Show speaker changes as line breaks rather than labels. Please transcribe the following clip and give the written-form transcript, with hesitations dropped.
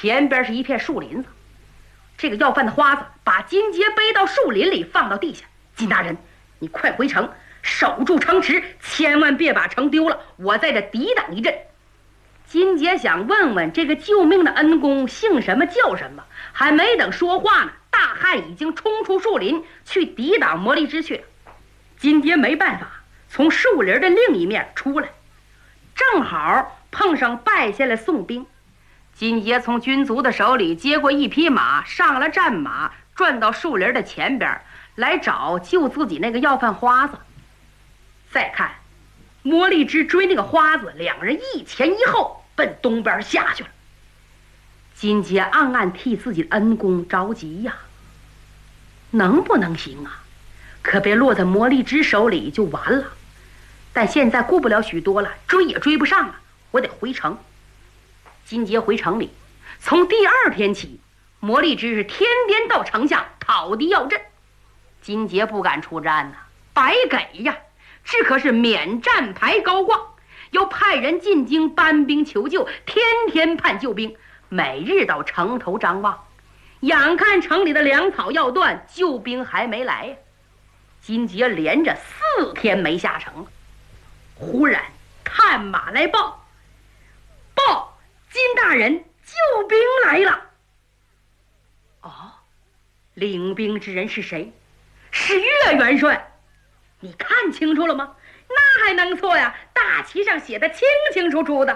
前边是一片树林子。这个要饭的花子把金杰背到树林里，放到地下。金大人，你快回城，守住城池，千万别把城丢了，我在这抵挡一阵。金杰想问问这个救命的恩公姓什么叫什么，还没等说话呢，大汉已经冲出树林去抵挡魔力之去了。金杰没办法，从树林的另一面出来，正好碰上败下来宋兵。金杰从军卒的手里接过一匹马，上了战马，转到树林的前边来找救自己那个要饭花子。再看魔力之追那个花子，两人一前一后奔东边下去了。金杰暗暗替自己的恩公着急呀，能不能行啊？可别落在魔力之手里就完了。但现在顾不了许多了，追也追不上了，我得回城。金杰回城里，从第二天起，魔力之是天天到城下讨敌要阵。金杰不敢出战呐，白给呀，只可是免战牌高挂，又派人进京搬兵求救，天天盼救兵，每日到城头张望，眼看城里的粮草要断，救兵还没来呀。金杰连着4天没下城了。忽然探马来报，金大人，救兵来了。哦，领兵之人是谁？是岳元帅。你看清楚了吗？那还能错呀？大旗上写的清清楚楚的。